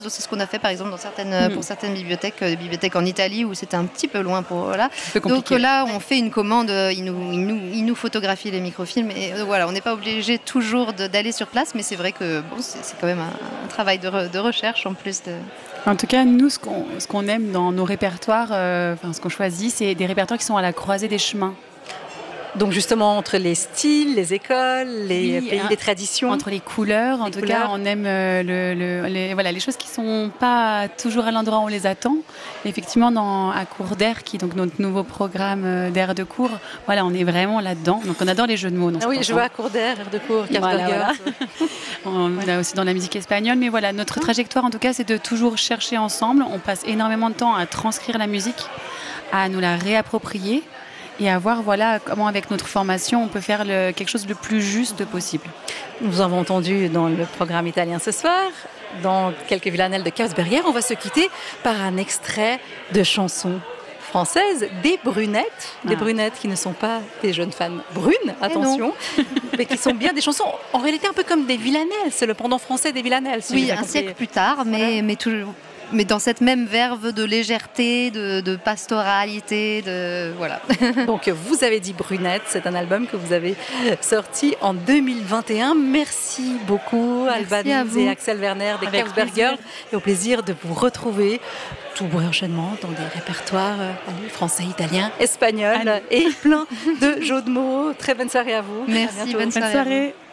C'est ce qu'on a fait par exemple pour certaines bibliothèques, des bibliothèques en Italie où c'était un petit peu loin pour voilà. Donc là, on fait une commande, ils nous photographient les microfilms et voilà, on n'est pas obligé toujours d'aller sur place, mais c'est vrai que bon, c'est quand même un travail de recherche en plus de. En tout cas, nous, ce qu'on aime dans nos répertoires, ce qu'on choisit, c'est des répertoires qui sont à la croisée des chemins. Donc justement, entre les styles, les écoles, les pays, les traditions. Entre les couleurs, en tout cas, on aime les choses qui ne sont pas toujours à l'endroit où on les attend. Et effectivement, à Cours d'air, qui est donc notre nouveau programme d'air de cours, voilà, on est vraiment là-dedans. Donc on adore les jeux de mots. Oui, je vois Cours d'air, air de cours, voilà. On a aussi dans la musique espagnole. Mais voilà, notre trajectoire, en tout cas, c'est de toujours chercher ensemble. On passe énormément de temps à transcrire la musique, à nous la réapproprier. Et à voir comment avec notre formation on peut faire quelque chose de plus juste possible. Nous avons entendu dans le programme italien ce soir, dans quelques villanelles de Kausberger, on va se quitter par un extrait de chansons françaises, des brunettes, des brunettes qui ne sont pas des jeunes femmes brunes, attention, mais qui sont bien des chansons en réalité un peu comme des villanelles, c'est le pendant français des villanelles. Oui, un siècle plus tard, mais toujours. Mais dans cette même verve de légèreté, de pastoralité, voilà. Donc vous avez dit Brunette, c'est un album que vous avez sorti en 2021. Merci beaucoup Alba Mills et Axel Werner des Kausberger. Et au plaisir de vous retrouver tout prochainement dans des répertoires français, italien, espagnol et plein de jeux de mots. Très bonne soirée à vous. Merci, bonne soirée.